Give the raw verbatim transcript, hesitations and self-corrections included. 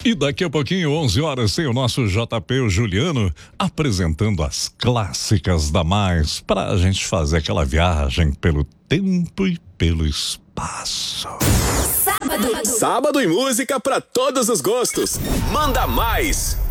E daqui a pouquinho, onze horas, tem o nosso J P, o Juliano, apresentando as clássicas da Mais, pra gente fazer aquela viagem pelo tempo e pelo espaço. Sábado, Sábado e música pra todos os gostos. Manda Mais!